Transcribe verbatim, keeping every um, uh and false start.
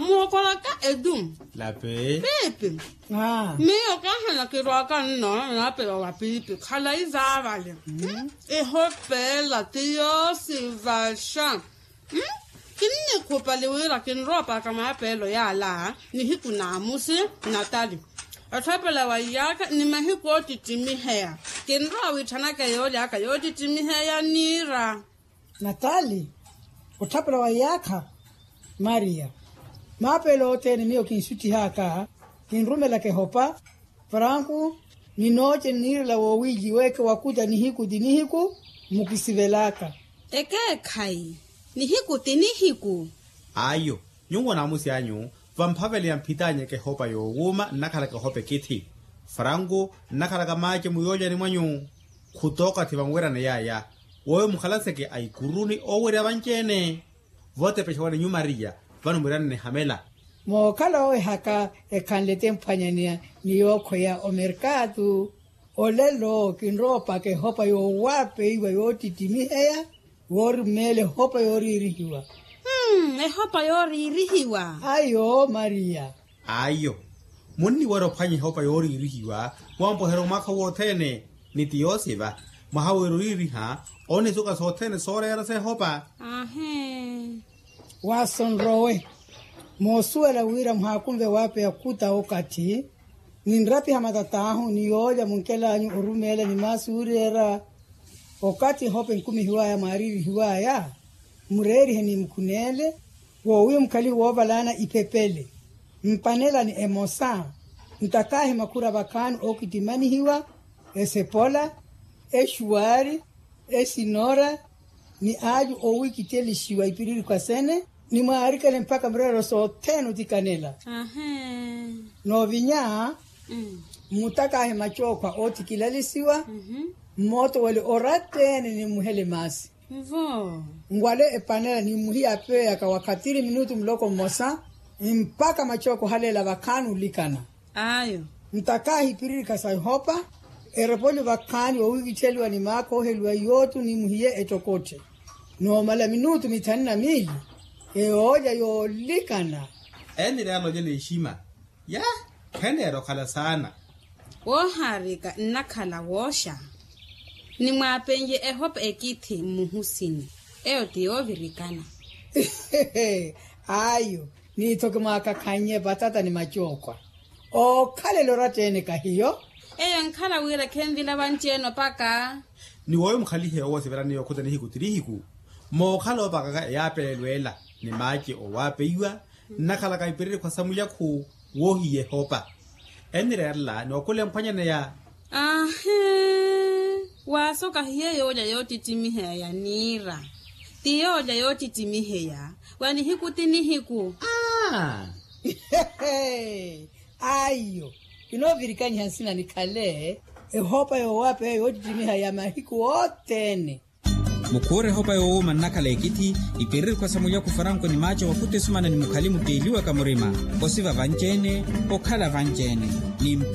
Mokola ka edum. La pe. Pepe. Ah. Me o ka hana ke ro ka no na pe wa pipi. Khala izavale. E hope la tio silvasha. Hm? Kini kopa le wera kin ropa kama pelo ya la ni hiku na musi Natali. Atapela wa yaka ni mahiko titimi hea. Kin ro wi tanaka yo yaka yo titimi hea nira. Natali. Utapela wa yaka Maria. Mapelo tene mio kinsuti haka. Kinrumela ke hopa. Franku ni noche nira la wawiji weke wakuta ni hiku dini hiku mukisivelaka. Eke kai. Ni hiku tini hiku. Ayo, nyungo na musi anyu, vampavele ya mpitanye ke hopa yo wuma nakala ke hope kiti. Frango nakala ka maje muyoja ni mwanyu. Kutoka tivamwera na yaya. Woyo mkhalase ke aikuruni owere abanchene. Vote peshawane nyu Maria, vanu mwirane ni hamela. Mokala oe haka e kanlete mpanyania ni yoko ya o mercado. Olelo kinropa ke hopa yo wape iwa yo titimi hea. Wori mele hopa yori irihiwa. Hmm, e hopa yori irihiwa. Ayo, Maria. Ayo. Muni waro panyi hopa yori irihiwa. Wampo hero maka wotene. Niti yosiva. Mahaweru iriha. One suka sotene sore yara se hopa. Ahe. Wason rowe. Mosuela wira mhakumve wape ya kuta okati. Ninrapi hamatatahu ni yoja munkela anyu urumele ni masuri era. Okati hope nkumi hiwaya mariri hiwaya, mureri heni mkunele, wowe mkali wobalana ipepele. Mpanela ni emosa, mtakahe makura bakanu okitimani hiwa, esepola, eshuari, esinora, ni aju owe kiteli shiwa ipiriri kwa sene, ni maarikale mpaka mrero so tenu tikanela. Ahe. No vinya, Mm. mutakahe machokwa oti kilalisiwa, Mhm. moto wale orate ni muhele masi. Vo. Ngwale epanela ni muhi ape ya kawakatiri minutu mloko mosa. Mpaka machoko halela wakanu likana. Ayo. Mtaka hipiriri kasai hopa. Erepoli wakani wa wiki cheli wa ni mako helwa yotu ni muhiye etokoche. No mala minutu mitani na mili. Eoja yo likana. Eni realo jele ishima. Ya, kene ero kala sana. Wo harika nakala wosha. Ni mwapenje e hopa ekiti muhusini. Eo tiyo virikana. Ayo, ni toke maka kanye batata ni machokwa. O kale lorate ene kahiyo. Eyo nkala wira kendila bancheno paka. Ni woyo mkhalihe owa severani yo kuta ni hiku tiri hiku. Mo khalo baka ya pelwela ni maji o wape iwa nakala ka ipiriri kwa samulia ku wohi ye hopa. Eni reala ni wakule mpanyane ya. Ahe. Wasoka hiye yoja yoti timihe ya nira. Tiyo yoja yoti timihe ya. Wani hiku tini hiku. Ah. Ayo, ino virikani hansina ni kale. E hopa yo wape yoti timiha ya mahiku otene. Mukure hopa yo uma nakala ekiti ipiriri kwa samulia kufaranko ni macho wakute sumana ni mukalimu teiliwa kamurima. Osiva vanjene, okala vanjene. Ni